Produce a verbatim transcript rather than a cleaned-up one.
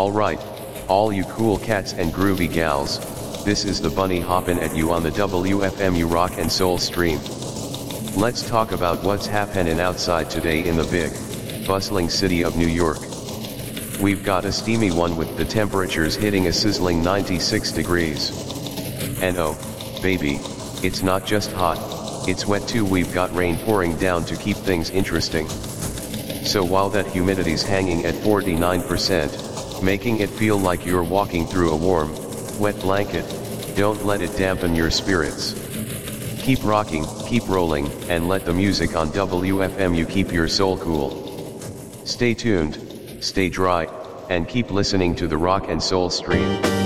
Alright, all you cool cats and groovy gals, this is the bunny hoppin' at you on the W F M U Rock and Soul stream. Let's talk about what's happening outside today in the big, bustling city of New York. We've got a steamy one with the temperatures hitting a sizzling ninety-six degrees. And oh, baby, it's not just hot, it's wet too. We've got rain pouring down to keep things interesting. So while that humidity's hanging at forty-nine percent, making it feel like you're walking through a warm, wet blanket, don't let it dampen your spirits. Keep rocking, keep rolling, and let the music on W F M U keep your soul cool. Stay tuned, stay dry, and keep listening to the Rock and Soul stream.